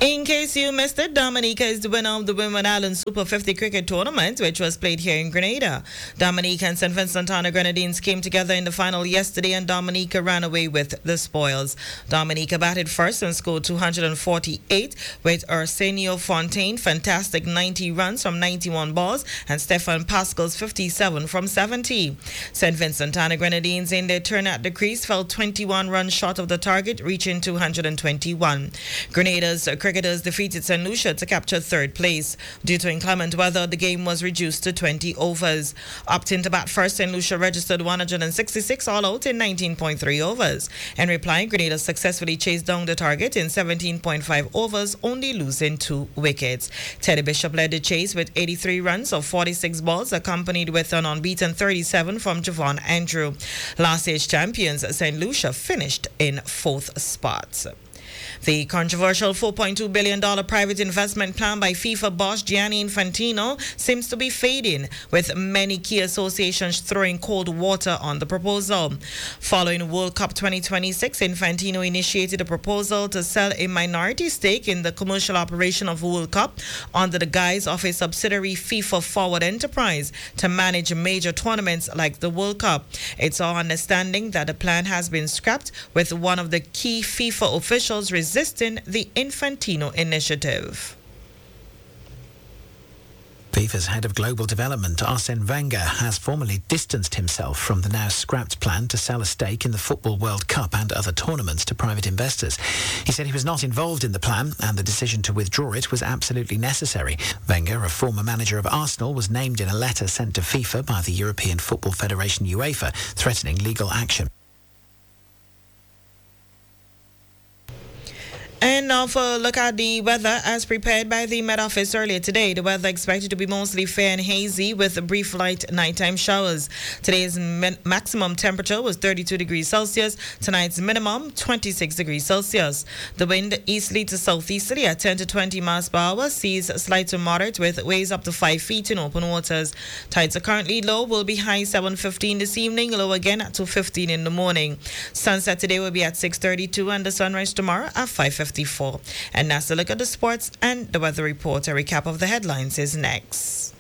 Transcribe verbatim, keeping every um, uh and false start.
In case you missed it, Dominica is the winner of the Women Island Super fifty cricket tournament, which was played here in Grenada. Dominica and Saint Vincent and the Grenadines came together in the final yesterday, and Dominica ran away with the spoils. Dominica batted first and scored two hundred forty-eight, with Arsenio Fontaine fantastic ninety runs from ninety-one balls and Stefan Pascal's fifty-seven from seventy. Saint Vincent and the Grenadines, in their turn at the crease, fell twenty-one runs short of the target, reaching two hundred twenty-one. Grenada's cricketers defeated Saint Lucia to capture third place. Due to inclement weather, the game was reduced to twenty overs. Opting to bat first, Saint Lucia registered one hundred sixty-six all out in nineteen point three overs. In reply, Grenada successfully chased down the target in seventeen point five overs, only losing two wickets. Teddy Bishop led the chase with eighty-three runs of forty-six balls, accompanied with an unbeaten thirty-seven from Javon Andrew. Last year's champions, Saint Lucia, finished in fourth spot. The controversial four point two billion dollars private investment plan by FIFA boss Gianni Infantino seems to be fading, with many key associations throwing cold water on the proposal. Following World Cup twenty twenty-six, Infantino initiated a proposal to sell a minority stake in the commercial operation of World Cup under the guise of a subsidiary FIFA Forward enterprise to manage major tournaments like the World Cup. It's our understanding that the plan has been scrapped, with one of the key FIFA officials resisting the Infantino initiative. FIFA's head of global development, Arsene Wenger, has formally distanced himself from the now scrapped plan to sell a stake in the Football World Cup and other tournaments to private investors. He said he was not involved in the plan and the decision to withdraw it was absolutely necessary. Wenger, a former manager of Arsenal, was named in a letter sent to FIFA by the European Football Federation UEFA, threatening legal action. And now for a look at the weather as prepared by the Met Office earlier today. The weather expected to be mostly fair and hazy with brief light nighttime showers. Today's min- maximum temperature was thirty-two degrees Celsius. Tonight's minimum, twenty-six degrees Celsius. The wind easterly to southeasterly at ten to twenty miles per hour. Seas slight to moderate with waves up to five feet in open waters. Tides are currently low, will be high seven fifteen this evening, low again at two fifteen in the morning. Sunset today will be at six thirty-two and the sunrise tomorrow at five fifty-four. And that's a look at the sports and the weather report. A recap of the headlines is next.